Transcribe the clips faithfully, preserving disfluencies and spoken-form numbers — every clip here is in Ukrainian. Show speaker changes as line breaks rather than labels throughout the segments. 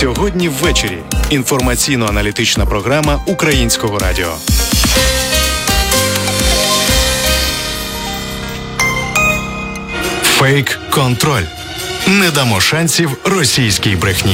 Сьогодні ввечері. Інформаційно-аналітична програма Українського радіо. Фейк-контроль. Не дамо шансів російській брехні.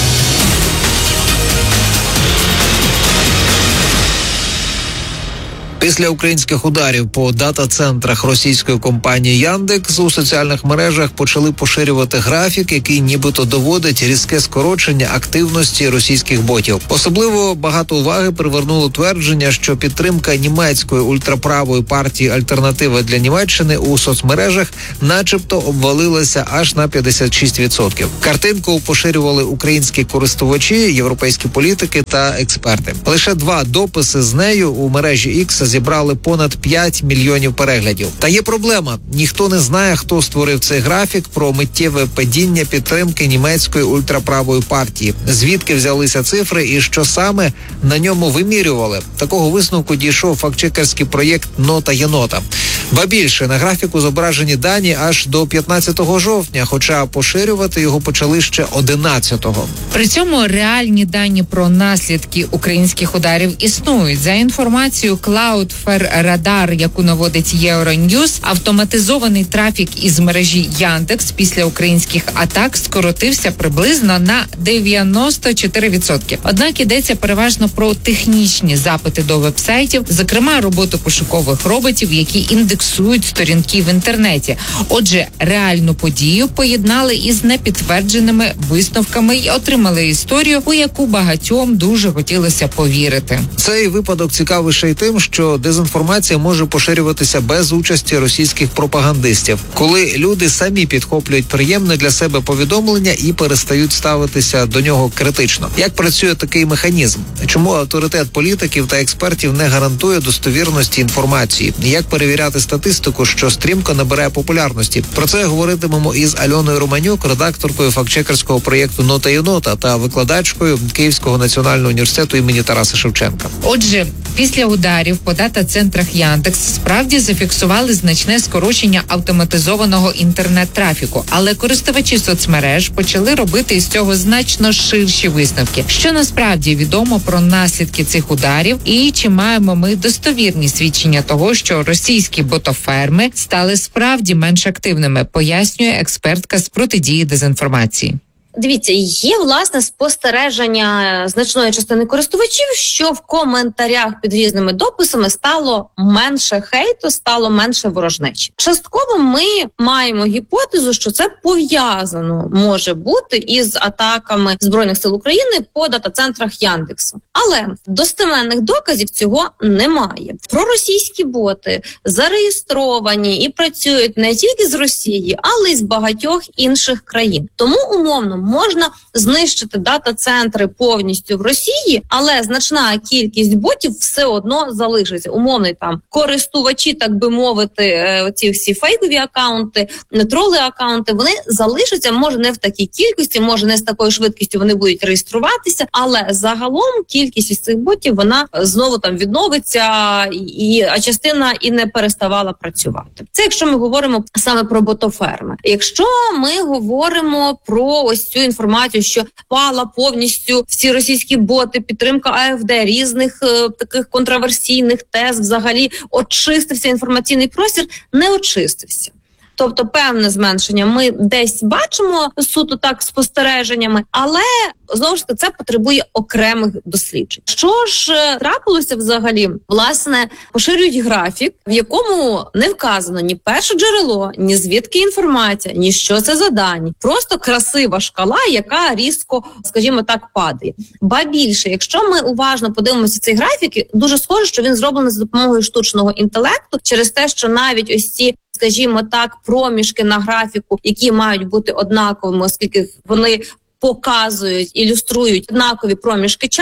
Після українських ударів по дата-центрах російської компанії Яндекс у соціальних мережах почали поширювати графік, який нібито доводить різке скорочення активності російських ботів. Особливо багато уваги привернуло твердження, що підтримка німецької ультраправої партії «Альтернатива для Німеччини» у соцмережах начебто обвалилася аж на п'ятдесят шість відсотків. Картинку поширювали українські користувачі, європейські політики та експерти. Лише два дописи з нею у мережі X зібрали понад п'ять мільйонів переглядів. Та є проблема. Ніхто не знає, хто створив цей графік про миттєве падіння підтримки німецької ультраправої партії. Звідки взялися цифри і що саме на ньому вимірювали? Такого висновку дійшов фактчекерський проєкт «Нота Єнота». Ба більше, на графіку зображені дані аж до п'ятнадцятого жовтня, хоча поширювати його почали ще одинадцятого.
При цьому реальні дані про наслідки українських ударів існують. За інформацією Cloudflare Radar, яку наводить Euronews, автоматизований трафік із мережі Яндекс після українських атак скоротився приблизно на дев'яносто чотири відсотки. Однак йдеться переважно про технічні запити до вебсайтів, зокрема роботу пошукових роботів, які індексують сторінки в інтернеті. Отже, реальну подію поєднали із непідтвердженими висновками і отримали історію, у яку багатьом дуже хотілося повірити.
Цей випадок цікавий ще й тим, що дезінформація може поширюватися без участі російських пропагандистів, коли люди самі підхоплюють приємне для себе повідомлення і перестають ставитися до нього критично. Як працює такий механізм? Чому авторитет політиків та експертів не гарантує достовірності інформації? Як перевіряти статистику, що стрімко набирає популярності? Про це говоритимемо із Альоною Романюк, редакторкою фактчекерського проєкту «Нота Єнота» та викладачкою Київського національного університету імені Тараса Шевченка.
Отже, після ударів по дата-центрах Яндекс справді зафіксували значне скорочення автоматизованого інтернет-трафіку, але користувачі соцмереж почали робити із цього значно ширші висновки. Що насправді відомо про наслідки цих ударів і чи маємо ми достовірні свідчення того, що російські ботоферми стали справді менш активними, пояснює експертка з протидії дезінформації.
Дивіться, є, власне, спостереження значної частини користувачів, що в коментарях під різними дописами стало менше хейту, стало менше ворожнечі. Частково ми маємо гіпотезу, що це пов'язано може бути із атаками Збройних сил України по дата-центрах Яндексу. Але достеменних доказів цього немає. Проросійські боти зареєстровані і працюють не тільки з Росії, але й з багатьох інших країн. Тому, умовно, можна знищити дата-центри повністю в Росії, але значна кількість ботів все одно залишиться. Умовний там користувачі, так би мовити, оці всі фейкові акаунти, троли-акаунти, вони залишаться, може не в такій кількості, може не з такою швидкістю вони будуть реєструватися, але загалом кількість із цих ботів, вона знову там відновиться, і, а частина і не переставала працювати. Це якщо ми говоримо саме про ботоферми. Якщо ми говоримо про ось цю інформацію, що впала повністю всі російські боти, підтримка АФД, різних е, таких контроверсійних тез, взагалі очистився інформаційний простір, не очистився. Тобто певне зменшення ми десь бачимо суто так спостереженнями, але знову ж таки це потребує окремих досліджень. Що ж трапилося взагалі? Власне, поширюють графік, в якому не вказано ні перше джерело, ні звідки інформація, ні що це за дані. Просто красива шкала, яка різко, скажімо так, падає. Ба більше, якщо ми уважно подивимося цей графік, дуже схоже, що він зроблений за допомогою штучного інтелекту, через те, що навіть ось ці, скажімо так, проміжки на графіку, які мають бути однаковими, оскільки вони показують, ілюструють однакові проміжки часу,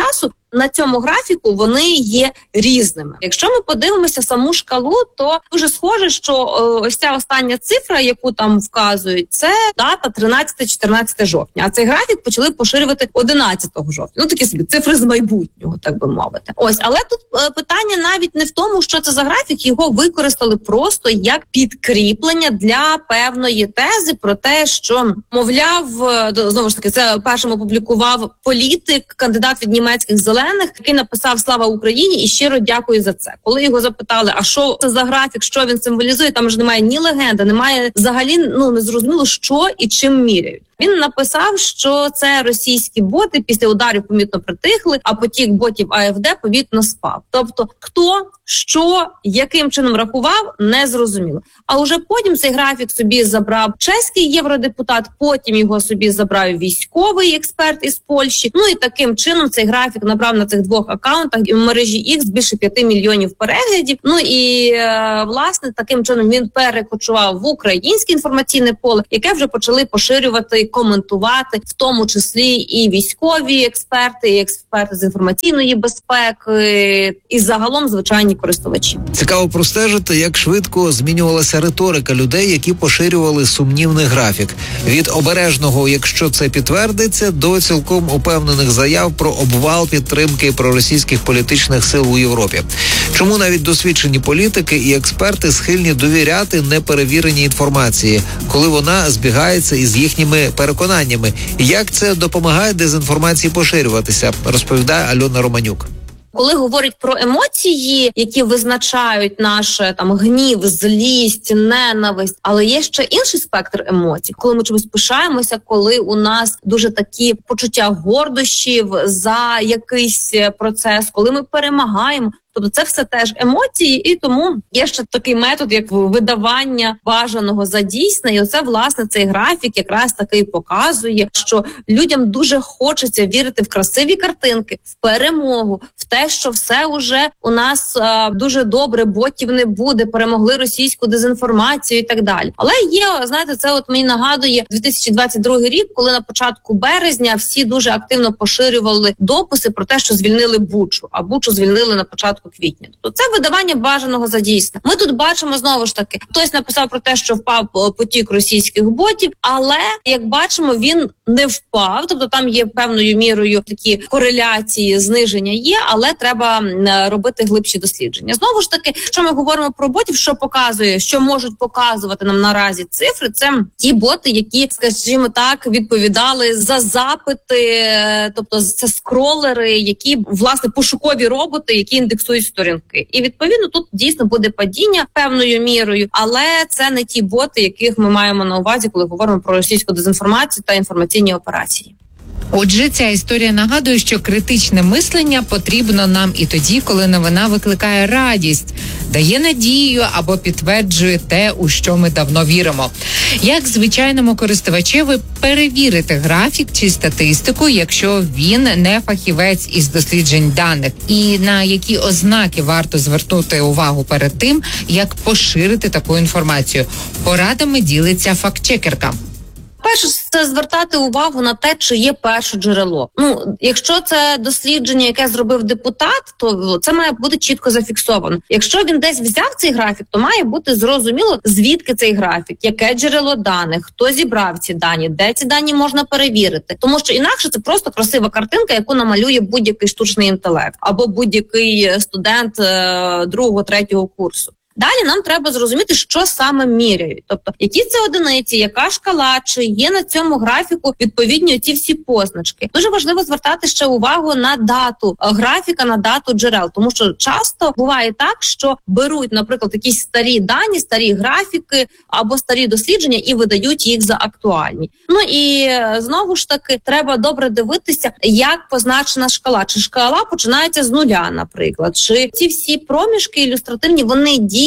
на цьому графіку вони є різними. Якщо ми подивимося саму шкалу, то дуже схоже, що о, ось ця остання цифра, яку там вказують, це дата тринадцяте-чотирнадцяте жовтня. А цей графік почали поширювати одинадцятого жовтня. Ну, такі собі цифри з майбутнього, так би мовити. Ось, але тут е, питання навіть не в тому, що це за графік, його використали просто як підкріплення для певної тези про те, що, мовляв, е, знову ж таки, це першим опублікував політик, кандидат від німецьких зелених, який написав «Слава Україні» і щиро дякую за це. Коли його запитали, а що це за графік, що він символізує, там ж немає ні легенди, немає взагалі, ну, не зрозуміло, що і чим міряють. Він написав, що це російські боти після ударів помітно притихли, а потік ботів АФД помітно спав. Тобто, хто, що, яким чином рахував, не зрозуміло. А уже потім цей графік собі забрав чеський євродепутат, потім його собі забрав військовий експерт із Польщі. Ну і таким чином цей графік набрав на цих двох акаунтах в мережі X більше п'яти мільйонів переглядів. Ну і, е, власне, таким чином він перекочував в українське інформаційне поле, яке вже почали поширювати, коментувати, в тому числі і військові експерти, і експерти з інформаційної безпеки, і загалом звичайні користувачі.
Цікаво простежити, як швидко змінювалася риторика людей, які поширювали сумнівний графік. Від обережного, якщо це підтвердиться, до цілком упевнених заяв про обвал підтримки проросійських політичних сил у Європі. Чому навіть досвідчені політики і експерти схильні довіряти неперевіреній інформації, коли вона збігається із їхніми переконаннями? Як це допомагає дезінформації поширюватися, розповідає Альона Романюк.
Коли говорять про емоції, які визначають наш там гнів, злість, ненависть, але є ще інший спектр емоцій. Коли ми чомусь пишаємося, коли у нас дуже такі почуття гордощів за якийсь процес, коли ми перемагаємо. Тобто це все теж емоції, і тому є ще такий метод, як видавання бажаного за дійсне. І оце, власне, цей графік якраз таки показує, що людям дуже хочеться вірити в красиві картинки, в перемогу, в те, що все уже у нас а, дуже добре, ботів не буде, перемогли російську дезінформацію і так далі. Але є, знаєте, це от мені нагадує дві тисячі двадцять другий рік, коли на початку березня всі дуже активно поширювали дописи про те, що звільнили Бучу, а Бучу звільнили на початку квітня. Тобто це видавання бажаного за дійсне. Ми тут бачимо, знову ж таки, хтось написав про те, що впав потік російських ботів, але, як бачимо, він не впав, тобто там є певною мірою такі кореляції, зниження є, але треба робити глибші дослідження. Знову ж таки, що ми говоримо про ботів, що показує, що можуть показувати нам наразі цифри, це ті боти, які, скажімо так, відповідали за запити, тобто це скролери, які, власне, пошукові роботи, які індексують сторінки. І, відповідно, тут дійсно буде падіння певною мірою, але це не ті боти, яких ми маємо на увазі, коли говоримо про російську дезінформацію та інформаційні операції.
Отже, ця історія нагадує, що критичне мислення потрібно нам і тоді, коли новина викликає радість, дає надію або підтверджує те, у що ми давно віримо. Як звичайному користувачеві перевірити графік чи статистику, якщо він не фахівець із досліджень даних? І на які ознаки варто звернути увагу перед тим, як поширити таку інформацію? Порадами ділиться фактчекерка.
Перше, це звертати увагу на те, чи є перше джерело. Ну, якщо це дослідження, яке зробив депутат, то це має бути чітко зафіксовано. Якщо він десь взяв цей графік, то має бути зрозуміло, звідки цей графік, яке джерело даних, хто зібрав ці дані, де ці дані можна перевірити. Тому що інакше це просто красива картинка, яку намалює будь-який штучний інтелект або будь-який студент е- другого, третього курсу. Далі нам треба зрозуміти, що саме міряють. Тобто, які це одиниці, яка шкала, чи є на цьому графіку відповідні ці всі позначки. Дуже важливо звертати ще увагу на дату графіка, на дату джерел. Тому що часто буває так, що беруть, наприклад, якісь старі дані, старі графіки або старі дослідження і видають їх за актуальні. Ну і знову ж таки, треба добре дивитися, як позначена шкала. Чи шкала починається з нуля, наприклад. Чи ці всі проміжки ілюстративні, вони дійсно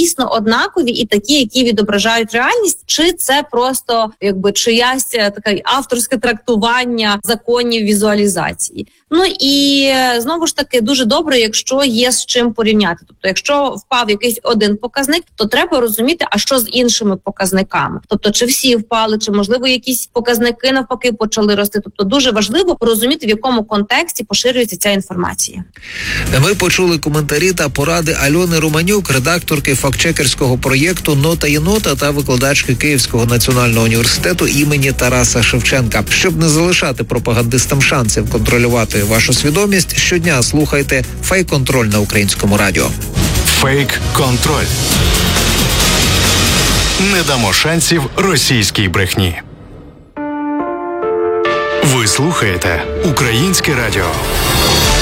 дійсно однакові і такі, які відображають реальність, чи це просто якби чиясь таке авторське трактування законів візуалізації. Ну і знову ж таки дуже добре, якщо є з чим порівняти. Тобто, якщо впав якийсь один показник, то треба розуміти, а що з іншими показниками. Тобто, чи всі впали, чи можливо якісь показники навпаки почали рости. Тобто, дуже важливо розуміти, в якому контексті поширюється ця інформація.
Ми почули коментарі та поради Альони Романюк, редакторки фактчекерського проєкту «Нота єнота» та викладачки Київського національного університету імені Тараса Шевченка. Щоб не залишати пропагандистам шансів контролювати вашу свідомість, щодня слухайте «Фейк-контроль» на Українському радіо.
Фейк-контроль. Не дамо шансів російській брехні. Ви слухаєте Українське радіо.